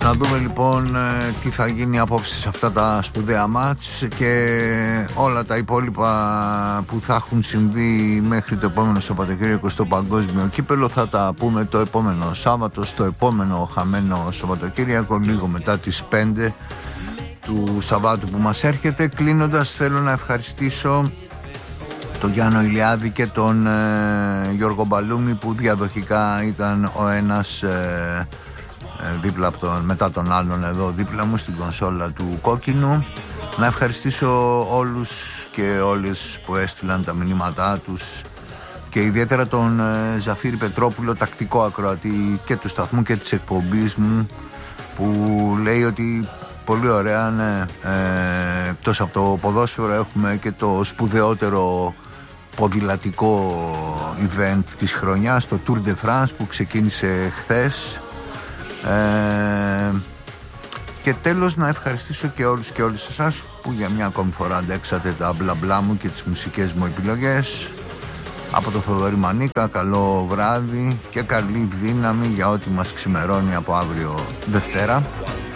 Να δούμε λοιπόν τι θα γίνει απόψε σε αυτά τα σπουδαία μάτς και όλα τα υπόλοιπα που θα έχουν συμβεί μέχρι το επόμενο Σαββατοκύριακο στο Παγκόσμιο Κύπελλο. Θα τα πούμε το επόμενο Σάββατο, στο επόμενο χαμένο Σαββατοκύριακο, λίγο μετά τις 5 του Σαββάτου που μας έρχεται. Κλείνοντας, θέλω να ευχαριστήσω τον Γιάννο Ηλιάδη και τον Γιώργο Μπαλούμη, που διαδοχικά ήταν ο ένας δίπλα από μετά τον άλλον εδώ δίπλα μου στην κονσόλα του Κόκκινου. Να ευχαριστήσω όλους και όλες που έστειλαν τα μηνύματά τους και ιδιαίτερα τον Ζαφύρη Πετρόπουλο, τακτικό ακροατή και του σταθμού και της εκπομπής μου, που λέει ότι πολύ ωραία, ναι, εκτός από το ποδόσφαιρο έχουμε και το σπουδαιότερο ποδηλατικό event της χρονιάς, το Tour de France, που ξεκίνησε χθες. Και τέλος να ευχαριστήσω και όλους και όλες εσάς που για μια ακόμη φορά αντέξατε τα μπλα μπλα μου και τις μουσικές μου επιλογές. Από το Θοδωρή Μανίκα, καλό βράδυ και καλή δύναμη για ό,τι μας ξημερώνει από αύριο Δευτέρα.